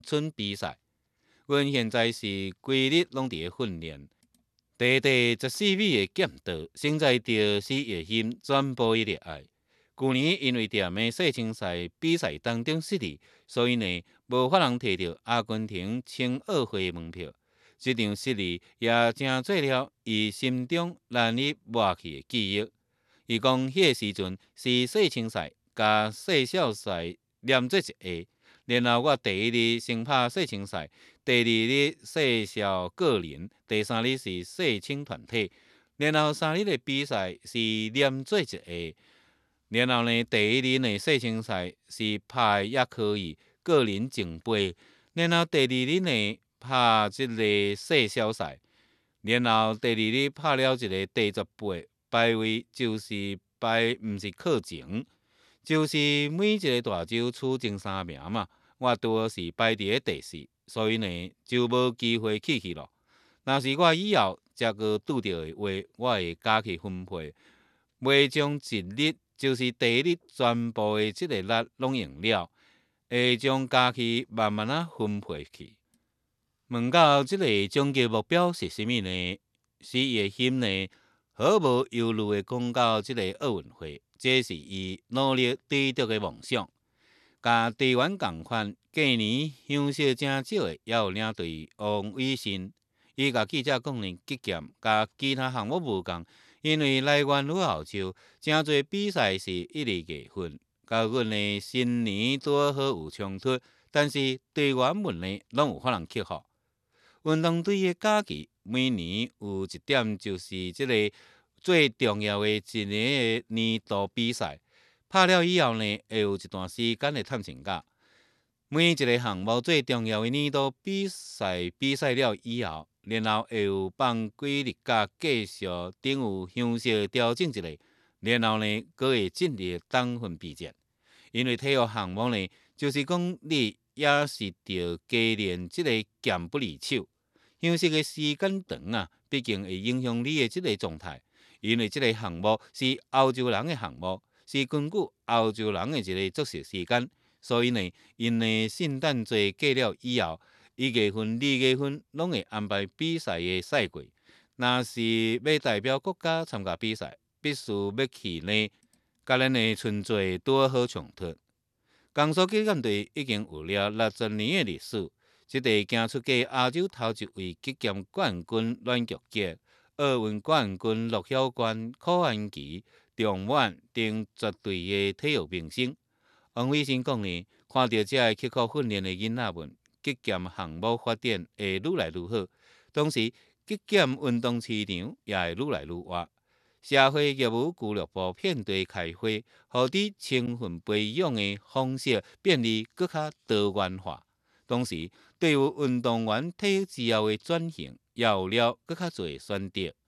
村比赛。阮现在是规日拢伫咧训练，地14米的剑道，胜在着是热心传播的热爱。去年因为踮的世青赛比赛当中失利，所以呢无法通摕到阿根廷青奥会的门票。这场失利也正做了伊心中难以抹去的记忆。伊讲，迄个时阵是世青赛加世少赛连做一下，然后我第一日先拍世青赛，第二日世少个人，第三日是世青团体，然后三日的比赛是连做一下。然后呢，第一日的世青赛是拍也可以个人奖杯，然后第二日呢拍这个世少赛，然后第二日拍了一个第10杯，排位就是排毋是靠前，就是每一个大洲取前3名嘛，我拄好是排伫咧第4，所以呢就无机会去咯。若是我以后才个拄着的话，我会加去分配，袂将一日就是第一日全部的即个力拢用了，会将加去慢慢啊分配去。问到即个终极目标是啥物呢？是伊的心呢？毫无忧虑的讲到即个奥运会，这是伊努力追逐的梦想。甲队员共款，过年乡试真少的，也有领队王伟新。伊甲记者讲呢，击剑甲其他项目无共，因为来源于澳洲，真侪比赛是1日月份，甲阮的新年拄好有冲突，但是队员们呢，拢有法通克服。运动队的假期每年有一点就是即个最重要的一个年度比赛，拍了以后呢，会有一段时间的探险假。每一个项目最重要的年度比赛了以后，然后会有放几日假，继续等有乡试调整一下，然后呢，阁会进入冬训备战。因为体育项目呢，就是讲你也是着加练即个剑不离手，休息的时间长啊，毕竟会影响你的即个状态。因为即个项目是欧洲人的项目，是根据欧洲人的一个作息时间，所以呢，因的圣诞节过了以后，1月份、2月份拢会安排比赛的赛季。若是要代表国家参加比赛，必须要去呢，甲咱的春节拄好冲突。江苏击剑队已经有了60年的历史，这个行出过亚洲头一位击剑冠军阮菊杰、奥运冠军陆晓冠、柯安琪、张婉等绝对的体育明星。王伟新讲呢，看到这个刻苦训练的囡仔们，击剑项目发展会愈来愈好，同时击剑运动市场也会愈来愈活。社会业务俱乐部遍地开花，让伫青训培养的方式变得更加多元化。同时，对于运动员退役之后的转型，也有了更加多选择。